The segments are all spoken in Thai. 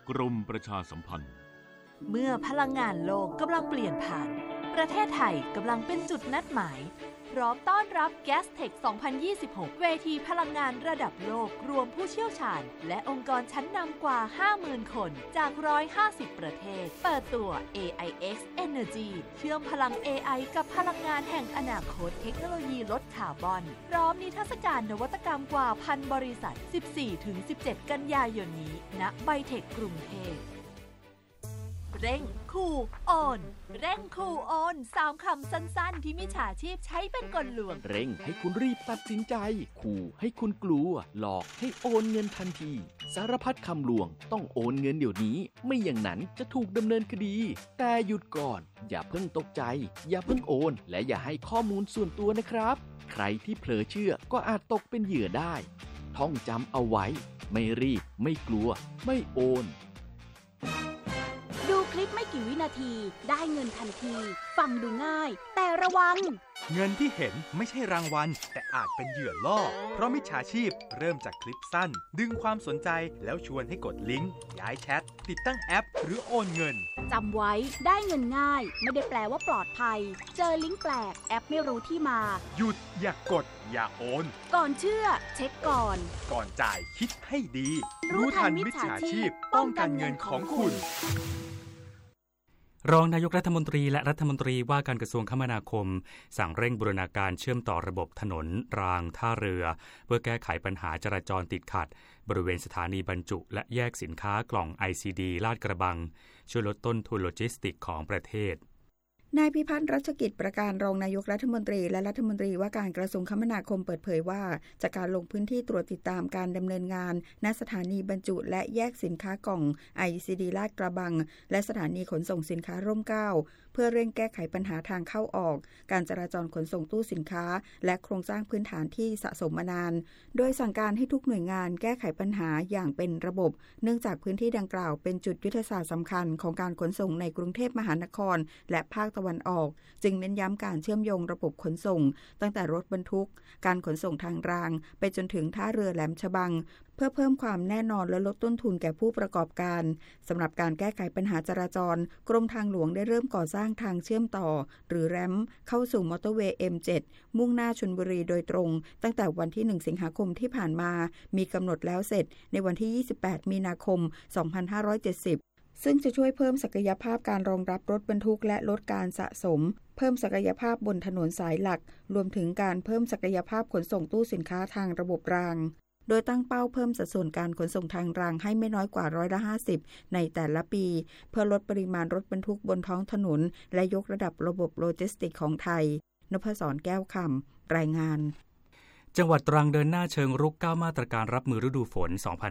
กรมประชาสัมพันธ์เมื่อพลังงานโลกกำลังเปลี่ยนผ่านประเทศไทยกำลังเป็นจุดนัดหมายพร้อมต้อนรับ Gastech 2026 เวทีพลังงานระดับโลกรวมผู้เชี่ยวชาญและองค์กรชั้นนำกว่า 50,000 คนจาก 150 ประเทศเปิดตัว AIX Energy เชื่อมพลัง AI กับพลังงานแห่งอนาคตเทคโนโลยีลดคาร์บอนพร้อมนิทรรศการนวัตกรรมกว่า 1,000 บริษัท 14-17 กันยายนนี้ณไบเทคกรุงเทพเร่งคูโอนเร่งคูโอน3 คำสั้นๆที่มิจฉาชีพใช้เป็นกลลวงเร่งให้คุณรีบตัดสินใจขู่ให้คุณกลัวหลอกให้โอนเงินทันทีสารพัดคำลวงต้องโอนเงินเดี๋ยวนี้ไม่อย่างนั้นจะถูกดำเนินคดีแต่หยุดก่อนอย่าเพิ่งตกใจอย่าเพิ่งโอนและอย่าให้ข้อมูลส่วนตัวนะครับใครที่เผลอเชื่อก็อาจตกเป็นเหยื่อได้ท่องจำเอาไว้ไม่รีบไม่กลัวไม่โอนดูคลิปไม่กี่วินาทีได้เงินทันทีฟังดูง่ายแต่ระวังเงินที่เห็นไม่ใช่รางวัลแต่อาจเป็นเหยื่อล่อเพราะมิจฉาชีพเริ่มจากคลิปสั้นดึงความสนใจแล้วชวนให้กดลิงก์ย้ายแชทติดตั้งแอปหรือโอนเงินจำไว้ได้เงินง่ายไม่ได้แปลว่าปลอดภัยเจอลิงก์แปลกแอปไม่รู้ที่มาหยุดอย่ากดอย่าโอนก่อนเชื่อเช็คก่อนจ่ายคิดให้ดีรู้ทันมิจฉาชีพป้องกันเงินของคุณรองนายกรัฐมนตรีและรัฐมนตรีว่าการกระทรวงคมนาคมสั่งเร่งบูรณาการเชื่อมต่อระบบถนนรางท่าเรือเพื่อแก้ไขปัญหาจราจรติดขัดบริเวณสถานีบรรจุและแยกสินค้ากล่อง ICD ลาดกระบังช่วยลดต้นทุนโลจิสติกของประเทศนายพิพัฒน์รัชกิจประการรองนายกรัฐมนตรีและรัฐมนตรีว่าการกระทรวงคมนาคมเปิดเผยว่าจากการลงพื้นที่ตรวจติดตามการดำเนินงานณสถานีบรรจุและแยกสินค้ากล่อง ICD ลาดกระบังและสถานีขนส่งสินค้าร่มเกล้าเพื่อเร่งแก้ไขปัญหาทางเข้าออกการจราจรขนส่งตู้สินค้าและโครงสร้างพื้นฐานที่สะสมมานานโดยสั่งการให้ทุกหน่วยงานแก้ไขปัญหาอย่างเป็นระบบเนื่องจากพื้นที่ดังกล่าวเป็นจุดยุทธศาสตร์สำคัญของการขนส่งในกรุงเทพมหานครและภาคตะวันออกจึงเน้นย้ำการเชื่อมโยงระบบขนส่งตั้งแต่รถบรรทุกการขนส่งทางรางไปจนถึงท่าเรือแหลมฉบังเพื่อเพิ่มความแน่นอนและลดต้นทุนแก่ผู้ประกอบการสำหรับการแก้ไขปัญหาจราจรกรมทางหลวงได้เริ่มก่อสร้างทางเชื่อมต่อหรือแรมเข้าสู่มอเตอร์เวย์ M7 มุ่งหน้าชลบุรีโดยตรงตั้งแต่วันที่1 สิงหาคมที่ผ่านมามีกำหนดแล้วเสร็จในวันที่28 มีนาคม 2570ซึ่งจะช่วยเพิ่มศักยภาพการรองรับรถบรรทุกและลดการสะสมเพิ่มศักยภาพบนถนนสายหลักรวมถึงการเพิ่มศักยภาพขนส่งตู้สินค้าทางระบบรางโดยตั้งเป้าเพิ่มสัดส่วนการขนส่งทางรางให้ไม่น้อยกว่า50%ในแต่ละปีเพื่อลดปริมาณรถบรรทุกบนท้องถนนและยกระดับระบบโลจิสติกของไทยนพศรแก้วคำรายงานจังหวัดตรังเดินหน้าเชิงรุก9มาตรการรับมือฤดูฝน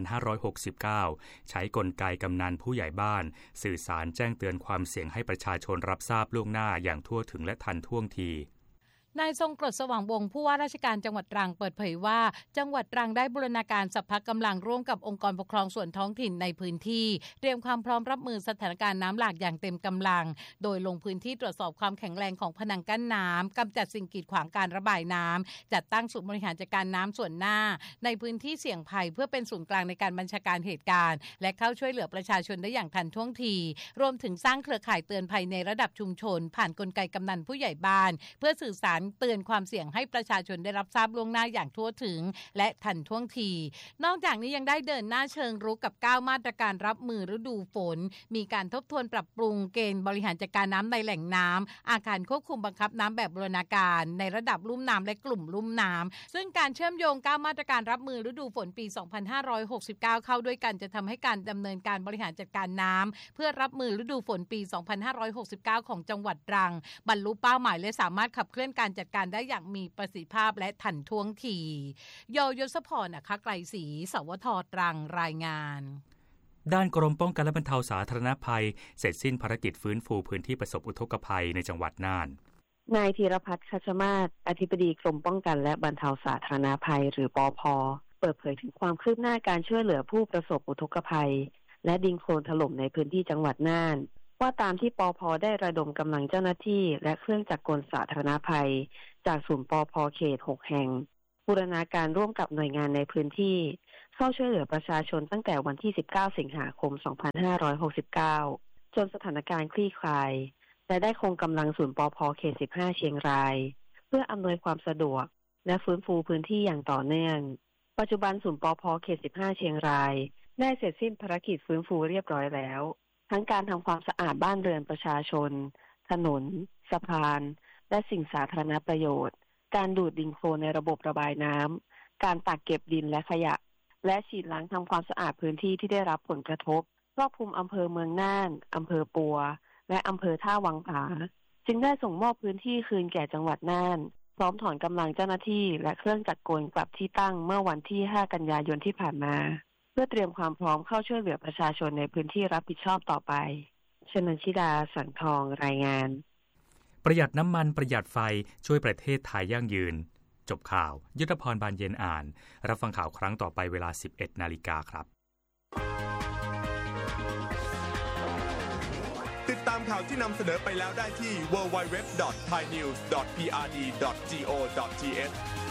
2569 ใช้กลไกกำนันผู้ใหญ่บ้านสื่อสารแจ้งเตือนความเสี่ยงให้ประชาชนรับทราบล่วงหน้าอย่างทั่วถึงและทันท่วงทีนายทรงกรดสว่างวงศ์ผู้ว่าราชการจังหวัดตรังเปิดเผยว่าจังหวัดตรังได้บูรณาการสรรพกำลังร่วมกับองค์กรปกครองส่วนท้องถิ่นในพื้นที่เตรียมความพร้อมรับมือสถานการณ์น้ำหลากอย่างเต็มกำลังโดยลงพื้นที่ตรวจสอบความแข็งแรงของผนังกั้นน้ำกำจัดสิ่งกีดขวางการระบายน้ำจัดตั้งศูนย์บริหารจัดการน้ำส่วนหน้าในพื้นที่เสี่ยงภัยเพื่อเป็นศูนย์กลางในการบัญชาการเหตุการณ์และเข้าช่วยเหลือประชาชนได้อย่างทันท่วงทีรวมถึงสร้างเครือข่ายเตือนภัยในระดับชุมชนผ่านกลไกกำนันผู้ใหญ่บ้านเพื่อสื่อสารเตือนความเสี่ยงให้ประชาชนได้รับทราบล่วงหน้าอย่างทั่วถึงและทันท่วงทีนอกจากนี้ยังได้เดินหน้าเชิงรุกกับ9มาตรการรับมือฤดูฝนมีการทบทวนปรับปรุงเกณฑ์บริหารจัดการน้ำในแหล่งน้ำอาคารควบคุมบังคับน้ำแบบบูรณาการในระดับลุ่มน้ำและกลุ่มลุ่มน้ำซึ่งการเชื่อมโยง9มาตรการรับมือฤดูฝนปี 2569 เข้าด้วยกันจะทำให้การดำเนินการบริหารจัดการน้ำเพื่อรับมือฤดูฝนปี 2569 ของจังหวัดตรังบรรลุเป้าหมายและสามารถขับเคลื่อนการจัดการได้อย่างมีประสิทธิภาพและทันท่วงทีโยยศพรนะคะไกลศรีสวทตรังรายงานด้านกรมป้องกันและบรรเทาสาธารณภัยเสร็จสิ้นภารกิจฟื้นฟูพื้นที่ประสบอุทกภัยในจังหวัดน่านนายธีรพัฒน์คัชมาศอธิบดีกรมป้องกันและบรรเทาสาธารณภัยหรือปภ.เปิดเผยถึงความคืบหน้าการช่วยเหลือผู้ประสบอุทกภัยและดินโคลนถล่มในพื้นที่จังหวัดน่านว่าตามที่ปภ.ได้ระดมกำลังเจ้าหน้าที่และเครื่องจักรกลสาธารณภัยจากศูนย์ปภ.เขต6 แห่งบูรณาการร่วมกับหน่วยงานในพื้นที่เข้าช่วยเหลือประชาชนตั้งแต่วันที่19สิงหาคม2569จนสถานการณ์คลี่คลายและได้คงกำลังศูนย์ปภ.เขต15เชียงรายเพื่ออำนวยความสะดวกและฟื้นฟูพื้นที่อย่างต่อเนื่องปัจจุบันศูนย์ปภ.เขต15เชียงรายได้เสร็จสิ้นภารกิจฟื้นฟูเรียบร้อยแล้วทั้งการทำความสะอาดบ้านเรือนประชาชนถนนสะพานและสิ่งสาธารณประโยชน์การดูดดินโคลนในระบบระบายน้ำการตักเก็บดินและขยะและฉีดล้างทำความสะอาดพื้นที่ที่ได้รับผลกระทบครอบคลุมอำเภอเมืองน่านอำเภอปัวและอำเภอท่าวังผาจึงได้ส่งมอบพื้นที่คืนแก่จังหวัดน่านพร้อมถอนกำลังเจ้าหน้าที่และเครื่องจักรกลกลับที่ตั้งเมื่อวันที่5กันยายนที่ผ่านมาเพื่อเตรียมความพร้อมเข้าช่วยเหลือประชาชนในพื้นที่รับผิดชอบต่อไปชนันชิดาสังทองรายงานประหยัดน้ำมันประหยัดไฟช่วยประเทศไทยยั่งยืนจบข่าวยุทธพรบานเย็นอ่านรับฟังข่าวครั้งต่อไปเวลา 11 นาฬิกาครับติดตามข่าวที่นำเสนอไปแล้วได้ที่ www.thainews.prd.go.th